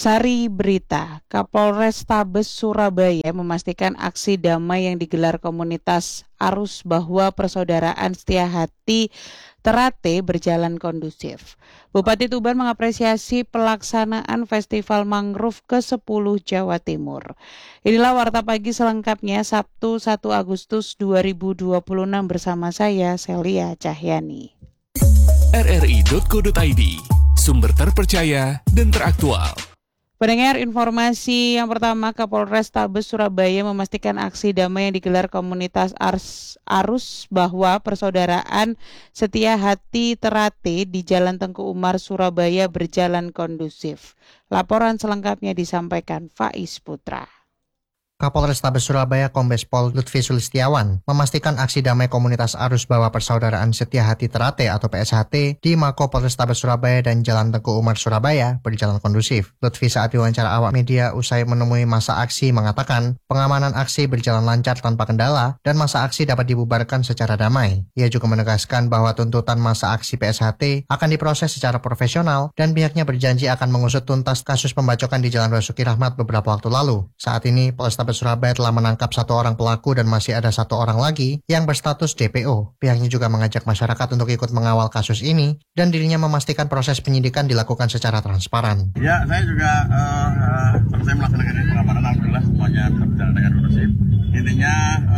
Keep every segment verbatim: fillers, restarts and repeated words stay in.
Sari berita, Kapolrestabes Surabaya memastikan aksi damai yang digelar komunitas Arus bahwa persaudaraan Setia Hati Terate berjalan kondusif. Bupati Tuban mengapresiasi pelaksanaan Festival Mangrove ke sepuluh Jawa Timur. Inilah Warta Pagi selengkapnya Sabtu satu Agustus dua ribu dua puluh enam bersama saya Celia Cahyani. R R I titik co titik I D, sumber terpercaya dan teraktual. Pendengar, informasi yang pertama, Kapolrestabes Surabaya memastikan aksi damai yang digelar komunitas Ars, Arus bahwa persaudaraan Setia Hati Terate di Jalan Tengku Umar Surabaya berjalan kondusif. Laporan selengkapnya disampaikan Faiz Putra. Kapolrestabes Surabaya Kombes Pol Lutfi Sulistiawan memastikan aksi damai komunitas Arus bahwa persaudaraan Setia Hati Terate atau P S H T di Mako Polrestabes Surabaya dan Jalan Tengku Umar Surabaya berjalan kondusif. Lutfi saat diwawancara awak media usai menemui masa aksi mengatakan pengamanan aksi berjalan lancar tanpa kendala dan masa aksi dapat dibubarkan secara damai. Ia juga menegaskan bahwa tuntutan masa aksi P S H T akan diproses secara profesional dan pihaknya berjanji akan mengusut tuntas kasus pembacokan di Jalan Basuki Rahmat beberapa waktu lalu. Saat ini Polrestabes Surabaya telah menangkap satu orang pelaku dan masih ada satu orang lagi yang berstatus D P O. Pihaknya juga mengajak masyarakat untuk ikut mengawal kasus ini dan dirinya memastikan proses penyidikan dilakukan secara transparan. Ya, saya juga uh, uh, selesai melaksanakan ini pengamanan, alhamdulillah semuanya berjalan dengan kondusif. Intinya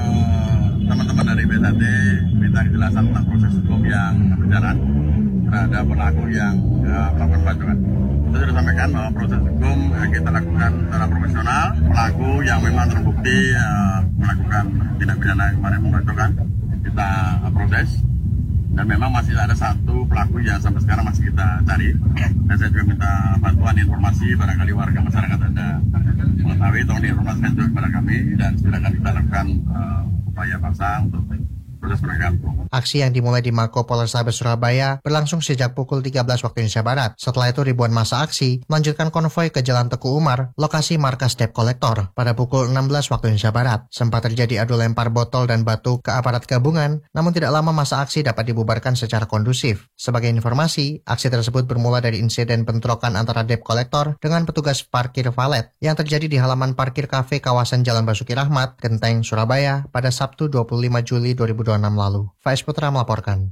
uh, teman-teman dari P S H T minta kejelasan tentang proses hukum yang berjalan terhadap pelaku yang uh, melakukan pembacokan. Saya sudah sampaikan bahwa proses hukum yang kita lakukan secara profesional. Pelaku yang memang terbukti uh, melakukan tindak pidana kemarin pembacokan kita uh, proses. Dan memang masih ada satu pelaku yang sampai sekarang masih kita cari. Dan saya juga minta bantuan informasi barangkali warga masyarakat ada mengetahui, tolong diinformasikan juga kepada kami dan segera akan kita lakukan uh, upaya paksa untuk proses penegakan hukum. Aksi yang dimulai di Mako Polrestabes Surabaya berlangsung sejak pukul tiga belas waktu Indonesia Barat. Setelah itu ribuan massa aksi melanjutkan konvoi ke Jalan Tengku Umar, lokasi markas debt collector. Pada pukul enam belas waktu Indonesia Barat, sempat terjadi adu lempar botol dan batu ke aparat gabungan, namun tidak lama massa aksi dapat dibubarkan secara kondusif. Sebagai informasi, aksi tersebut bermula dari insiden bentrokan antara debt collector dengan petugas parkir valet yang terjadi di halaman parkir kafe kawasan Jalan Basuki Rahmat, Genteng, Surabaya pada Sabtu dua puluh lima Juli dua ribu dua puluh enam lalu. Faiz Putra melaporkan.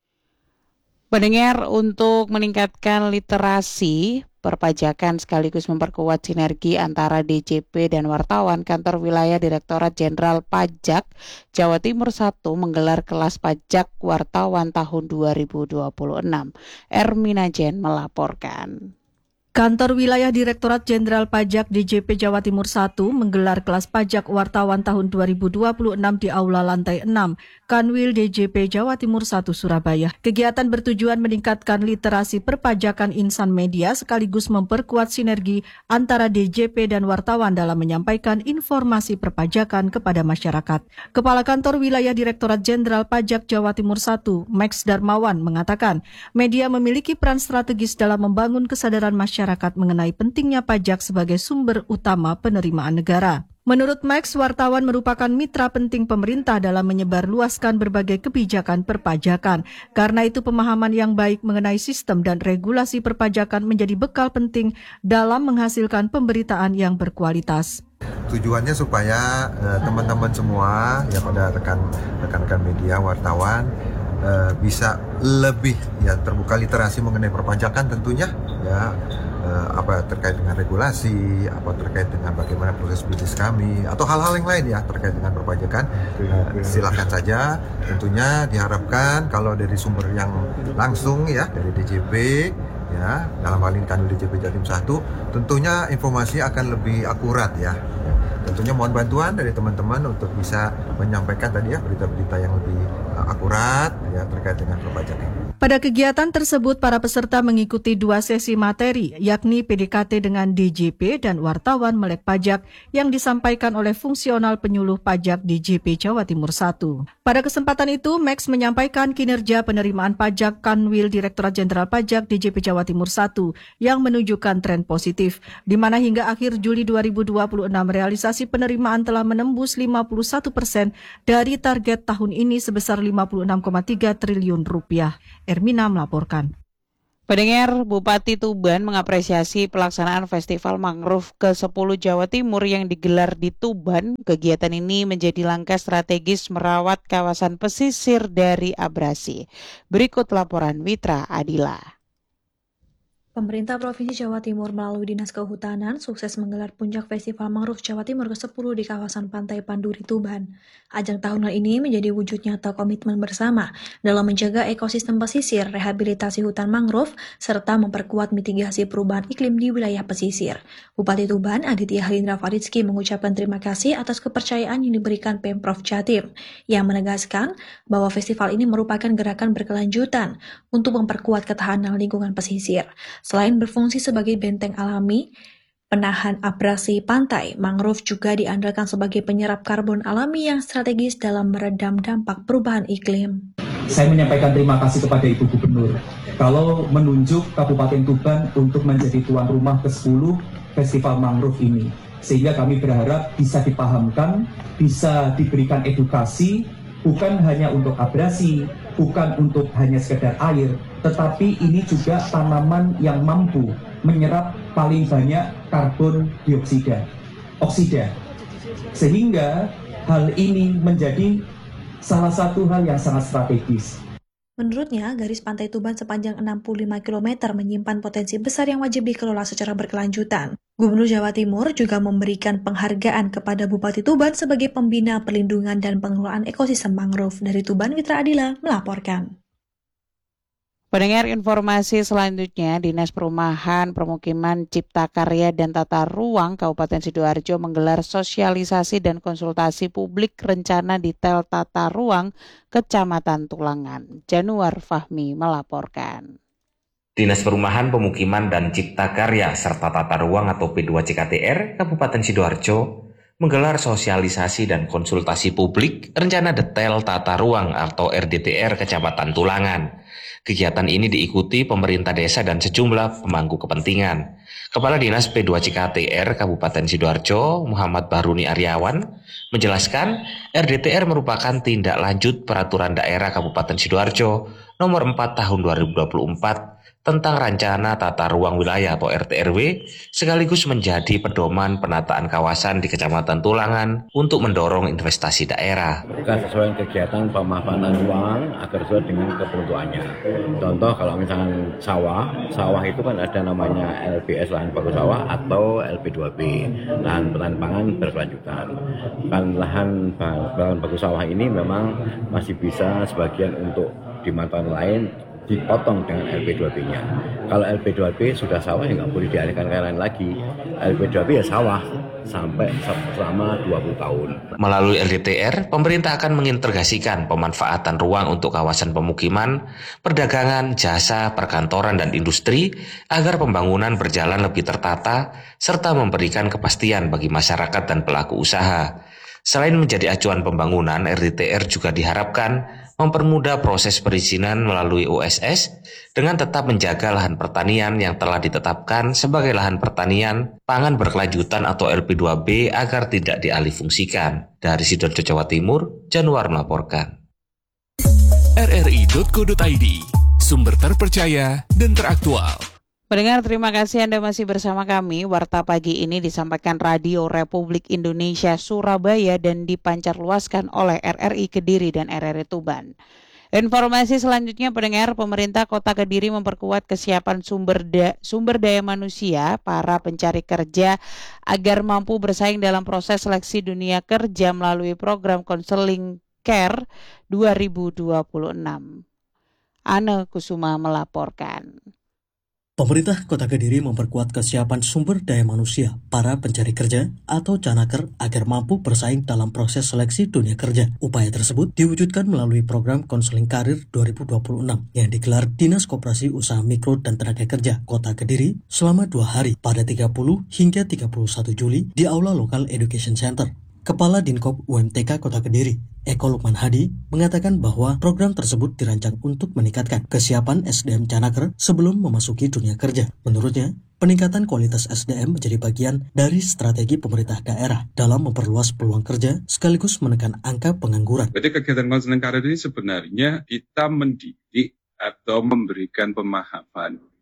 Pendengar, untuk meningkatkan literasi perpajakan sekaligus memperkuat sinergi antara D J P dan wartawan, Kantor Wilayah Direktorat Jenderal Pajak Jawa Timur satu menggelar kelas pajak wartawan tahun dua ribu dua puluh enam. Ermina Jen melaporkan. Kantor Wilayah Direktorat Jenderal Pajak D J P Jawa Timur satu menggelar kelas pajak wartawan tahun dua ribu dua puluh enam di Aula Lantai enam, Kanwil D J P Jawa Timur satu Surabaya. Kegiatan bertujuan meningkatkan literasi perpajakan insan media sekaligus memperkuat sinergi antara D J P dan wartawan dalam menyampaikan informasi perpajakan kepada masyarakat. Kepala Kantor Wilayah Direktorat Jenderal Pajak Jawa Timur satu, Max Darmawan, mengatakan media memiliki peran strategis dalam membangun kesadaran masyarakat masyarakat mengenai pentingnya pajak sebagai sumber utama penerimaan negara. Menurut Max, wartawan merupakan mitra penting pemerintah dalam menyebarluaskan berbagai kebijakan perpajakan. Karena itu pemahaman yang baik mengenai sistem dan regulasi perpajakan menjadi bekal penting dalam menghasilkan pemberitaan yang berkualitas. Tujuannya supaya uh, teman-teman semua, ya pada rekan rekan-rekan media, wartawan, uh, bisa lebih ya terbuka literasi mengenai perpajakan tentunya, ya. Uh, apa terkait dengan regulasi, apa terkait dengan bagaimana proses bisnis kami, atau hal-hal yang lain ya terkait dengan perpajakan, uh, silakan saja. Tentunya diharapkan kalau dari sumber yang langsung ya dari D J P, ya dalam hal ini Kanwil D J P Jatim satu, tentunya informasi akan lebih akurat ya. Tentunya mohon bantuan dari teman-teman untuk bisa menyampaikan tadi ya berita-berita yang lebih uh, akurat ya terkait dengan perpajakan. Pada kegiatan tersebut, para peserta mengikuti dua sesi materi, yakni P D K T dengan D J P dan wartawan melek pajak yang disampaikan oleh fungsional penyuluh pajak D J P Jawa Timur satu. Pada kesempatan itu, Max menyampaikan kinerja penerimaan pajak Kanwil Direktorat Jenderal Pajak D J P Jawa Timur satu yang menunjukkan tren positif, di mana hingga akhir Juli dua ribu dua puluh enam realisasi penerimaan telah menembus lima puluh satu persen dari target tahun ini sebesar lima puluh enam koma tiga triliun rupiah. Ermina melaporkan. Pendengar, Bupati Tuban mengapresiasi pelaksanaan Festival Mangrove ke sepuluh Jawa Timur yang digelar di Tuban. Kegiatan ini menjadi langkah strategis merawat kawasan pesisir dari abrasi. Berikut laporan Witra Adila. Pemerintah Provinsi Jawa Timur melalui Dinas Kehutanan sukses menggelar Puncak Festival Mangrove Jawa Timur ke sepuluh di kawasan Pantai Panduri Tuban. Ajang tahunan ini menjadi wujud nyata komitmen bersama dalam menjaga ekosistem pesisir, rehabilitasi hutan mangrove, serta memperkuat mitigasi perubahan iklim di wilayah pesisir. Bupati Tuban, Aditya Halindra Faridski, mengucapkan terima kasih atas kepercayaan yang diberikan Pemprov Jatim, yang menegaskan bahwa festival ini merupakan gerakan berkelanjutan untuk memperkuat ketahanan lingkungan pesisir. Selain berfungsi sebagai benteng alami, penahan abrasi pantai, mangrove juga diandalkan sebagai penyerap karbon alami yang strategis dalam meredam dampak perubahan iklim. Saya menyampaikan terima kasih kepada Ibu Gubernur kalau menunjuk Kabupaten Tuban untuk menjadi tuan rumah ke sepuluh Festival Mangrove ini. Sehingga kami berharap bisa dipahamkan, bisa diberikan edukasi, bukan hanya untuk abrasi, bukan untuk hanya sekedar air, tetapi ini juga tanaman yang mampu menyerap paling banyak karbon dioksida, oksida. Sehingga hal ini menjadi salah satu hal yang sangat strategis. Menurutnya, garis pantai Tuban sepanjang enam puluh lima kilometer menyimpan potensi besar yang wajib dikelola secara berkelanjutan. Gubernur Jawa Timur juga memberikan penghargaan kepada Bupati Tuban sebagai pembina perlindungan dan pengelolaan ekosistem mangrove. Dari Tuban, Witra Adila melaporkan. Pendengar, informasi selanjutnya, Dinas Perumahan, Permukiman, Cipta Karya, dan Tata Ruang Kabupaten Sidoarjo menggelar sosialisasi dan konsultasi publik rencana detail tata ruang Kecamatan Tulangan. Januar Fahmi melaporkan. Dinas Perumahan, Pemukiman, dan Cipta Karya serta Tata Ruang atau P dua C K T R Kabupaten Sidoarjo menggelar sosialisasi dan konsultasi publik rencana detail tata ruang atau R D T R Kecamatan Tulangan. Kegiatan ini diikuti pemerintah desa dan sejumlah pemangku kepentingan. Kepala Dinas P dua C K T R Kabupaten Sidoarjo, Muhammad Baruni Aryawan, menjelaskan R D T R merupakan tindak lanjut Peraturan Daerah Kabupaten Sidoarjo nomor empat tahun dua ribu dua puluh empat tentang Rencana Tata Ruang Wilayah atau R T R W, sekaligus menjadi pedoman penataan kawasan di Kecamatan Tulangan untuk mendorong investasi daerah. Kita sesuai kegiatan pemahaman ruang agar sesuai dengan keperluannya. Contoh kalau misalnya sawah, sawah itu kan ada namanya L B S lahan baku sawah atau L P dua B, lahan pertanian pangan berkelanjutan. Kan lahan lahan baku sawah ini memang masih bisa sebagian untuk dimanfaatkan lain dipotong dengan L P dua B-nya. Kalau L P dua B sudah sawah ya nggak boleh dialihkan ke lain lagi. L P dua B ya sawah sampai selama dua puluh tahun. Melalui R D T R, pemerintah akan mengintegrasikan pemanfaatan ruang untuk kawasan pemukiman, perdagangan, jasa, perkantoran, dan industri agar pembangunan berjalan lebih tertata serta memberikan kepastian bagi masyarakat dan pelaku usaha. Selain menjadi acuan pembangunan, R D T R juga diharapkan mempermudah proses perizinan melalui U S S dengan tetap menjaga lahan pertanian yang telah ditetapkan sebagai lahan pertanian pangan berkelanjutan atau L P dua B agar tidak dialihfungsikan. Dari Sidoarjo, Jawa Timur, Januar melaporkan. R R I titik co titik I D, sumber terpercaya dan teraktual. Pendengar, terima kasih Anda masih bersama kami. Warta pagi ini disampaikan Radio Republik Indonesia Surabaya dan dipancarluaskan oleh R R I Kediri dan R R I Tuban. Informasi selanjutnya, pendengar, pemerintah Kota Kediri memperkuat kesiapan sumber da- sumber daya manusia para pencari kerja agar mampu bersaing dalam proses seleksi dunia kerja melalui program konseling Care dua ribu dua puluh enam. Ane Kusuma melaporkan. Pemerintah Kota Kediri memperkuat kesiapan sumber daya manusia para pencari kerja atau Canaker agar mampu bersaing dalam proses seleksi dunia kerja. Upaya tersebut diwujudkan melalui program konseling karir dua ribu dua puluh enam yang digelar Dinas Koperasi Usaha Mikro dan Tenaga Kerja Kota Kediri selama dua hari pada tiga puluh hingga tiga puluh satu Juli di Aula Lokal Education Center. Kepala Dinkop U M T K Kota Kediri, Eko Lukman Hadi, mengatakan bahwa program tersebut dirancang untuk meningkatkan kesiapan S D M Canaker sebelum memasuki dunia kerja. Menurutnya, peningkatan kualitas S D M menjadi bagian dari strategi pemerintah daerah dalam memperluas peluang kerja sekaligus menekan angka pengangguran. Jadi kegiatan konseling karir ini sebenarnya kita mendidik atau memberikan pemahaman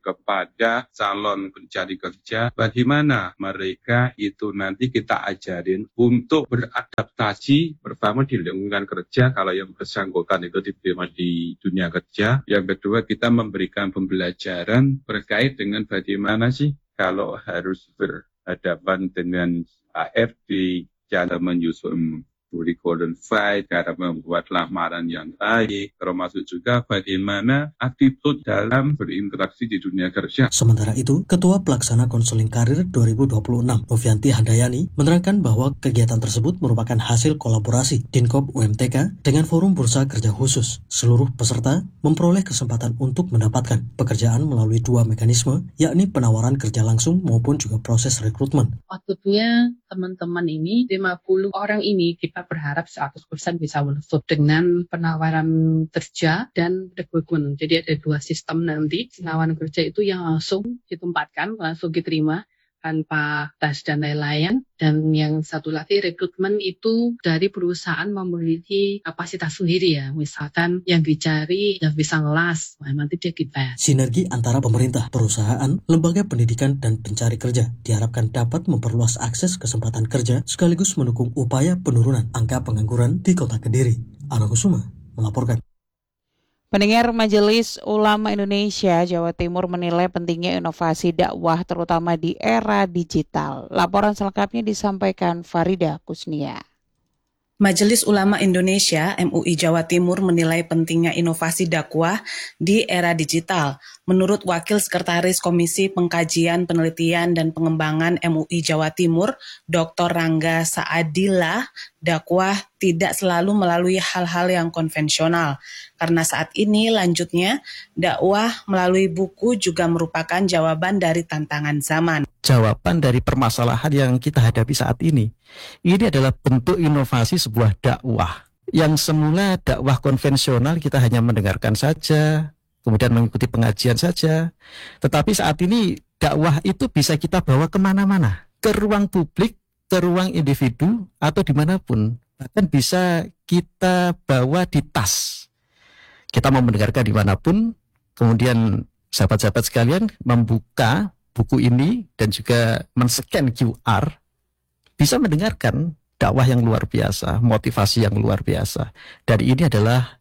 kepada calon pencari kerja, bagaimana mereka itu nanti kita ajarin untuk beradaptasi pertama di lingkungan kerja kalau yang bersangkutan itu diterima di dunia kerja. Yang kedua, kita memberikan pembelajaran terkait dengan bagaimana sih kalau harus berhadapan dengan H R D, cara menyusun curriculum fight, cara membuat lamaran yang baik, termasuk juga bagaimana attitude dalam berinteraksi di dunia kerja. Sementara itu, Ketua Pelaksana Konseling Karir dua ribu dua puluh enam, Novianti Handayani, menerangkan bahwa kegiatan tersebut merupakan hasil kolaborasi Dinkop U M T K dengan Forum Bursa Kerja Khusus. Seluruh peserta memperoleh kesempatan untuk mendapatkan pekerjaan melalui dua mekanisme, yakni penawaran kerja langsung maupun juga proses rekrutmen. Waktunya teman-teman ini, lima puluh orang ini kita berharap seratus persen bisa masuk dengan penawaran kerja dan rekrutmen. Jadi ada dua sistem nanti. Penawaran kerja itu yang langsung ditempatkan, langsung diterima tanpa tes dan lain-lain. Dan yang satu lagi rekrutmen itu dari perusahaan memiliki kapasitas sendiri ya. Misalkan yang dicari yang bisa ngelas, nah, nanti dia kita. Sinergi antara pemerintah, perusahaan, lembaga pendidikan, dan pencari kerja diharapkan dapat memperluas akses kesempatan kerja sekaligus mendukung upaya penurunan angka pengangguran di Kota Kediri. Ana Kusuma melaporkan. Pendengar, Majelis Ulama Indonesia Jawa Timur menilai pentingnya inovasi dakwah terutama di era digital. Laporan selengkapnya disampaikan Farida Kusnia. Majelis Ulama Indonesia M U I Jawa Timur menilai pentingnya inovasi dakwah di era digital. Menurut Wakil Sekretaris Komisi Pengkajian, Penelitian, dan Pengembangan M U I Jawa Timur, Doktor Rangga Saadillah, dakwah tidak selalu melalui hal-hal yang konvensional. Karena saat ini lanjutnya, dakwah melalui buku juga merupakan jawaban dari tantangan zaman. Jawaban dari permasalahan yang kita hadapi saat ini. Ini adalah bentuk inovasi sebuah dakwah. Yang semula dakwah konvensional kita hanya mendengarkan saja, kemudian mengikuti pengajian saja. Tetapi saat ini dakwah itu bisa kita bawa kemana-mana. Ke ruang publik, ke ruang individu, atau dimanapun. Bahkan bisa kita bawa di tas. Kita mau mendengarkan dimanapun, kemudian sahabat-sahabat sekalian membuka buku ini dan juga men-scan Q R, bisa mendengarkan dakwah yang luar biasa, motivasi yang luar biasa. Dan ini adalah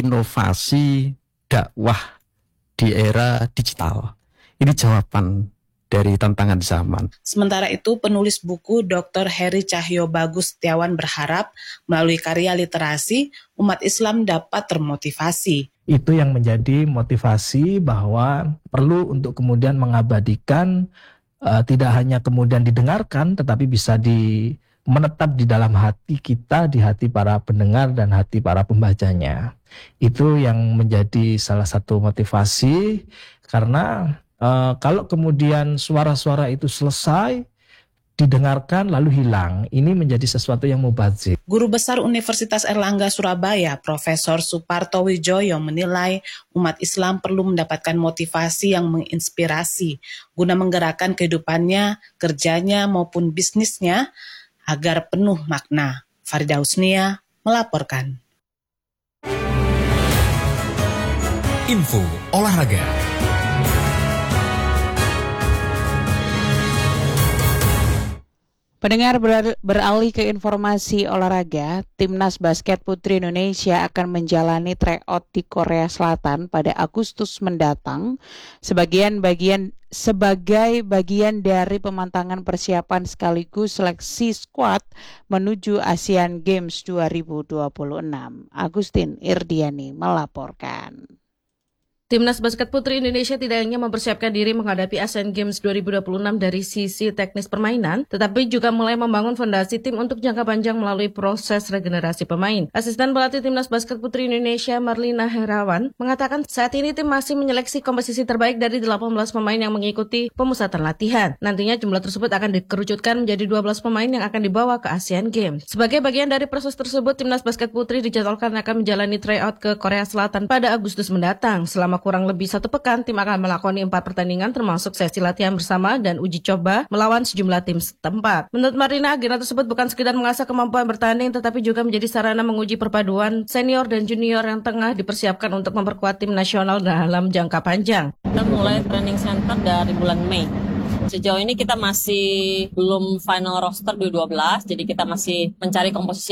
inovasi dakwah di era digital. Ini jawaban dari tantangan zaman. Sementara itu, penulis buku Doktor Heri Cahyo Bagus Setiawan berharap melalui karya literasi, umat Islam dapat termotivasi. Itu yang menjadi motivasi bahwa perlu untuk kemudian mengabadikan, uh, tidak hanya kemudian didengarkan, tetapi bisa di menetap di dalam hati kita, di hati para pendengar dan hati para pembacanya. Itu yang menjadi salah satu motivasi, karena uh, kalau kemudian suara-suara itu selesai, didengarkan lalu hilang, ini menjadi sesuatu yang mubazir. Guru Besar Universitas Erlangga Surabaya, Profesor Suparto Wijoyo menilai umat Islam perlu mendapatkan motivasi yang menginspirasi guna menggerakkan kehidupannya, kerjanya maupun bisnisnya agar penuh makna. Farida Husnia melaporkan. Info olahraga. Pendengar, beralih ke informasi olahraga, Timnas Basket Putri Indonesia akan menjalani tryout di Korea Selatan pada Agustus mendatang sebagian bagian sebagai bagian dari pemantangan persiapan sekaligus seleksi skuad menuju Asian Games dua ribu dua puluh enam. Agustin Irdiani melaporkan. Timnas Basket Putri Indonesia tidak hanya mempersiapkan diri menghadapi Asian Games dua ribu dua puluh enam dari sisi teknis permainan, tetapi juga mulai membangun fondasi tim untuk jangka panjang melalui proses regenerasi pemain. Asisten pelatih Timnas Basket Putri Indonesia Marlina Herawan mengatakan saat ini tim masih menyeleksi komposisi terbaik dari delapan belas pemain yang mengikuti pemusatan latihan. Nantinya jumlah tersebut akan dikerucutkan menjadi dua belas pemain yang akan dibawa ke Asian Games. Sebagai bagian dari proses tersebut, Timnas Basket Putri dijadwalkan akan menjalani tryout ke Korea Selatan pada Agustus mendatang. Selama kurang lebih satu pekan, tim akan melakoni empat pertandingan termasuk sesi latihan bersama dan uji coba melawan sejumlah tim setempat. Menurut Marina, agenda tersebut bukan sekedar mengasah kemampuan bertanding, tetapi juga menjadi sarana menguji perpaduan senior dan junior yang tengah dipersiapkan untuk memperkuat tim nasional dalam jangka panjang. Dalam mulai training center dari bulan Mei. Sejauh ini kita masih belum final roster di U dua belas, jadi kita masih mencari komposisi